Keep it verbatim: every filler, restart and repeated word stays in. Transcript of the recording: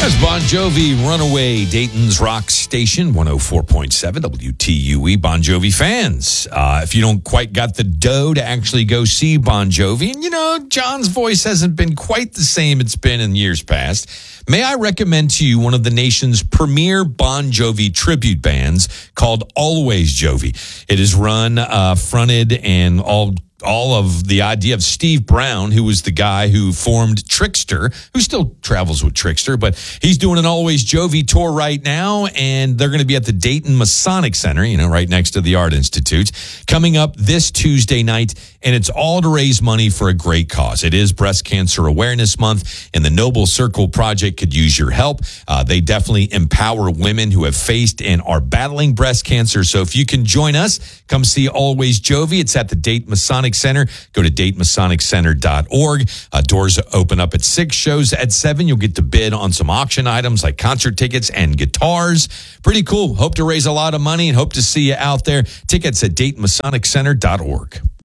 That's Bon Jovi, Runaway, Dayton's rock station, one oh four point seven W T U E. Bon Jovi fans, uh, if you don't quite got the dough to actually go see Bon Jovi, and you know, John's voice hasn't been quite the same it's been in years past, may I recommend to you one of the nation's premier Bon Jovi tribute bands called Always Jovi. It is run, uh, fronted, and all all of the idea of Steve Brown, who was the guy who formed Trickster, who still travels with Trickster, but he's doing an Always Jovi tour right now, and they're going to be at the Dayton Masonic Center, you know, right next to the Art Institute, coming up this Tuesday night, and it's all to raise money for a great cause. It is Breast Cancer Awareness Month, and the Noble Circle Project could use your help. Uh, they definitely empower women who have faced and are battling breast cancer, so if you can join us, come see Always Jovi. It's at the Dayton Masonic Center. Go to dayton masonic center dot org. Uh, doors open up at six, shows at seven. You'll get to bid on some auction items like concert tickets and guitars. Pretty cool. Hope to raise a lot of money and hope to see you out there. Tickets at dayton masonic center dot org.